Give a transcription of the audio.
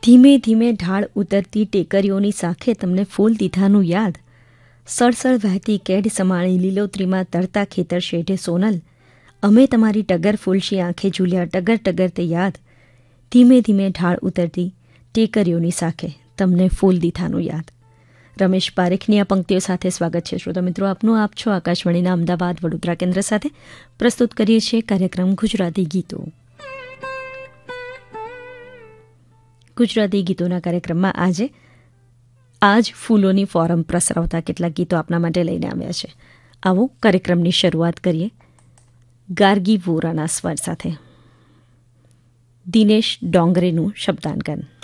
ધીમે ધીમે ઢાળ ઉતરતી ટેકરીઓની સાખે તમને ફૂલ દીધાનું યાદ. સળસળ વહેતી કેડ સમાણી લીલોતરીમાં તરતા ખેતર શેઢે સોનલ. અમે તમારી ટગર ફૂલશી આંખે ઝૂલ્યા ટગર ટગર તે યાદ. ધીમે ધીમે ઢાળ ઉતરતી ટેકરીઓની સાખે તમને ફૂલ દીધાનું યાદ. રમેશ પારેખની આ પંક્તિઓ સાથે સ્વાગત છે શ્રોતા મિત્રો આપનું. આપ છો આકાશવાણીના અમદાવાદ વડોદરા કેન્દ્ર સાથે. પ્રસ્તુત કરીએ છીએ કાર્યક્રમ ગુજરાતી ગીતો. ગુજરાતી ગીતોના કાર્યક્રમમાં આજે આજ ફૂલોની ફોરમ પ્રસરાવતા કેટલાક ગીતો આપના માટે લઈને આવ્યા છે. આવો કાર્યક્રમની શરૂઆત કરીએ ગાર્ગી વોરાના સ્વર સાથે. દિનેશ ડોંગરેનું શબ્દાંકન.